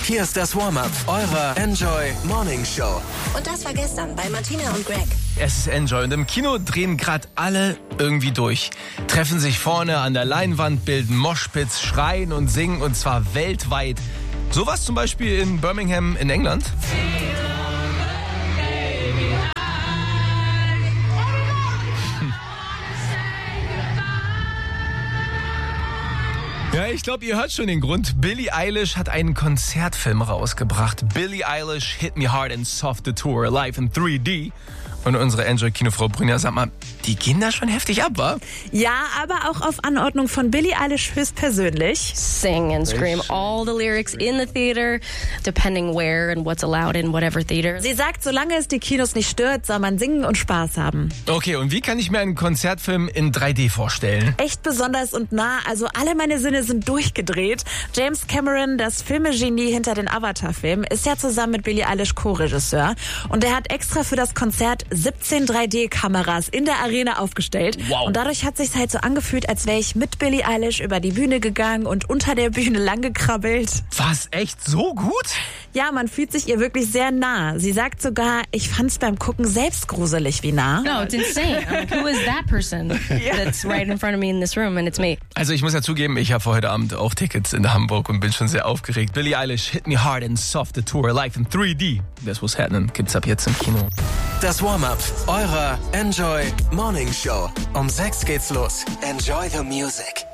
Hier ist das Warm-Up eurer Enjoy Morning Show. Und das war gestern bei Martina und Greg. Es ist Enjoy und im Kino drehen gerade alle irgendwie durch. Treffen sich vorne an der Leinwand, bilden Moshpits, schreien und singen und zwar weltweit. Sowas zum Beispiel in Birmingham in England. Ja, ich glaube, ihr hört schon den Grund. Billie Eilish hat einen Konzertfilm rausgebracht. Billie Eilish Hit Me Hard and Soft the Tour, live in 3D. Und unsere Enjoy-Kinofrau Brynja, sag mal, die gehen da schon heftig ab, wa? Ja, aber auch auf Anordnung von Billie Eilish höchstpersönlich. Sing and scream all the lyrics in the theater, depending where and what's allowed in whatever theater. Sie sagt, solange es die Kinos nicht stört, soll man singen und Spaß haben. Okay, und wie kann ich mir einen Konzertfilm in 3D vorstellen? Echt besonders und nah, also alle meine Sinne sind durchgedreht. James Cameron, das Filmegenie hinter den Avatar-Filmen, ist ja zusammen mit Billie Eilish Co-Regisseur. Und er hat extra für das Konzert 17 3D-Kameras in der Arena aufgestellt. Wow. Und dadurch hat es sich halt so angefühlt, als wäre ich mit Billie Eilish über die Bühne gegangen und unter der Bühne langgekrabbelt. Was, echt so gut? Ja, man fühlt sich ihr wirklich sehr nah. Sie sagt sogar, ich fand's beim Gucken selbst gruselig wie nah. No, it's insane. I'm like, who is that person that's right in front of me in this room? And it's me. Also ich muss ja zugeben, ich habe für heute Abend auch Tickets in Hamburg und bin schon sehr aufgeregt. Billie Eilish Hit Me Hard and Soft the Tour, live in 3D. That's what's happening. Gibt's ab jetzt im Kino. Das Warm-Up eurer Enjoy Morning Show. Um 6 geht's los. Enjoy the music.